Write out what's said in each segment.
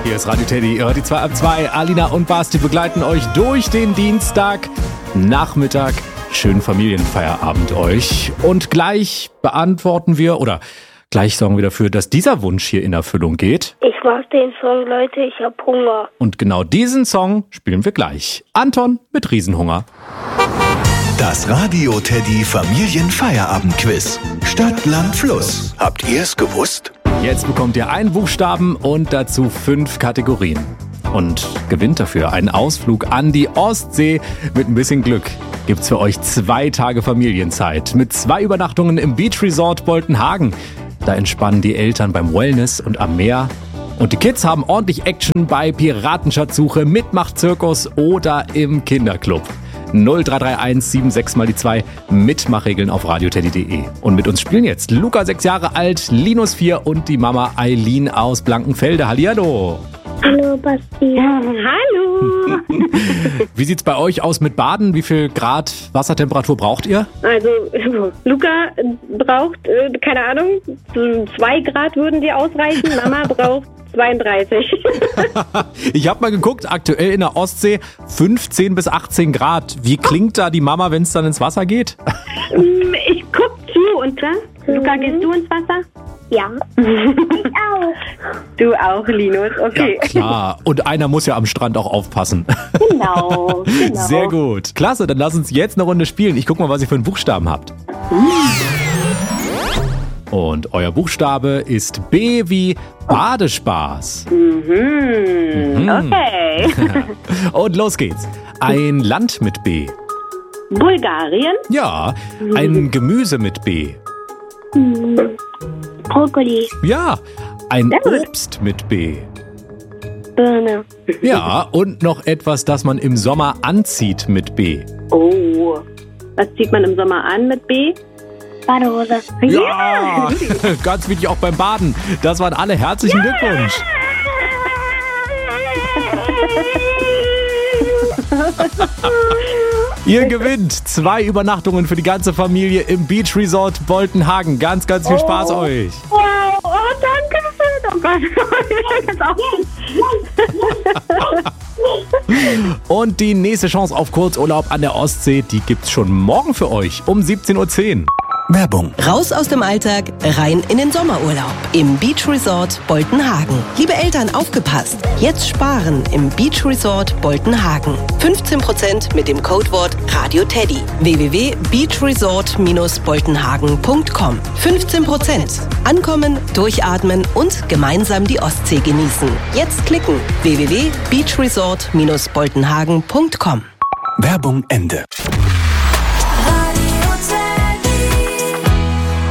Hier ist Radio Teddy, ihr hört die 2 ab 2. Alina und Basti begleiten euch durch den Dienstagnachmittag. Schönen Familienfeierabend euch. Und gleich gleich sorgen wir dafür, dass dieser Wunsch hier in Erfüllung geht. Ich mag den Song, Leute, ich hab Hunger. Und genau diesen Song spielen wir gleich. Anton mit Riesenhunger. Das Radio Teddy Familienfeierabend-Quiz. Stadt, Land, Fluss. Habt ihr es gewusst? Jetzt bekommt ihr einen Buchstaben und dazu 5 Kategorien. Und gewinnt dafür einen Ausflug an die Ostsee. Mit ein bisschen Glück gibt's für euch 2 Tage Familienzeit. Mit 2 Übernachtungen im Beach Resort Boltenhagen. Da entspannen die Eltern beim Wellness und am Meer. Und die Kids haben ordentlich Action bei Piratenschatzsuche, Mitmachzirkus oder im Kinderclub. 0331 76 mal die 2 Mitmachregeln auf radioteddy.de. Und mit uns spielen jetzt Luca 6 Jahre alt, Linus 4 und die Mama Eileen aus Blankenfelde. Hallihallo. Hallo, Basti. Hallo. Wie sieht's bei euch aus mit Baden? Wie viel Grad Wassertemperatur braucht ihr? Also Luca braucht, keine Ahnung, 2 Grad würden dir ausreichen. Mama braucht 32. Ich habe mal geguckt, aktuell in der Ostsee 15 bis 18 Grad. Wie klingt da die Mama, wenn es dann ins Wasser geht? Ich guck zu und klar. Luca, gehst du ins Wasser? Ja. Ich auch. Du auch, Linus, okay. Ja, klar. Und einer muss ja am Strand auch aufpassen. Genau. Sehr gut. Klasse, dann lass uns jetzt eine Runde spielen. Ich guck mal, was ihr für einen Buchstaben habt. Und euer Buchstabe ist B wie Badespaß. Okay. Und los geht's. Ein Land mit B. Bulgarien. Ja, ein Gemüse mit B. Brokkoli. Ja, ein Sehr gut. Obst mit B. Birne. Ja, und noch etwas, das man im Sommer anzieht mit B. Oh. Was zieht man im Sommer an mit B? Badehose. Ja, ganz wichtig auch beim Baden. Das waren alle. Herzlichen Glückwunsch. Ihr gewinnt 2 Übernachtungen für die ganze Familie im Beach Resort Boltenhagen. Ganz, ganz viel Spaß euch. Wow, oh, danke schön. Oh Gott. Und die nächste Chance auf Kurzurlaub an der Ostsee, die gibt's schon morgen für euch um 17:10 Uhr. Werbung. Raus aus dem Alltag, rein in den Sommerurlaub im Beach Resort Boltenhagen. Liebe Eltern, aufgepasst! Jetzt sparen im Beach Resort Boltenhagen. 15% mit dem Codewort RADIOTEDDY. www.beachresort-boltenhagen.com. 15%. Ankommen, durchatmen und gemeinsam die Ostsee genießen. Jetzt klicken. www.beachresort-boltenhagen.com. Werbung Ende.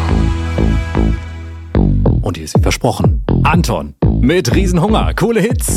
Und hier ist wie versprochen Anton mit Riesenhunger. Coole Hits.